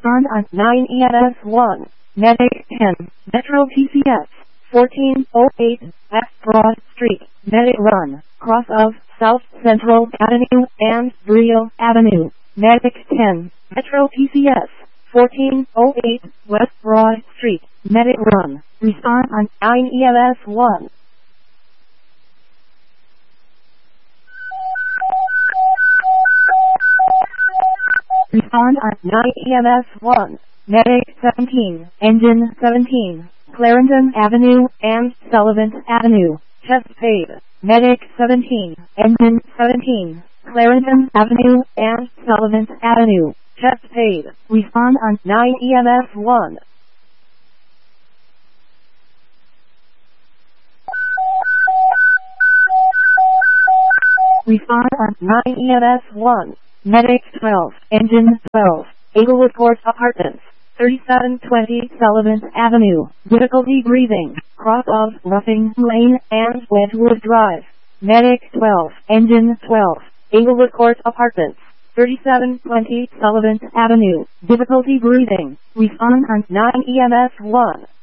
Respond on 9 EMS 1. Medic 10. Metro PCS 1408 West Broad Street. Medic Run. Cross of South Central Avenue and Brio Avenue. Medic 10. Metro PCS 1408 West Broad Street. Medic Run. Respond on 9 EMS 1. Respond on 9 EMS 1. Medic 17. Engine 17. Clarendon Avenue and Sullivan Avenue. Chest paid. Medic 17. Engine 17. Clarendon Avenue and Sullivan Avenue. Chest paid. Respond on 9 EMS 1. Respond on 9 EMS 1. Medic 12. Engine 12. Englewood Court Apartments. 3720 Sullivan Avenue. Difficulty breathing. Cross of Roughing Lane and Wedgwood Drive. Medic 12. Engine 12. Englewood Court Apartments. 3720 Sullivan Avenue. Difficulty breathing. Respond on 9 EMS 1.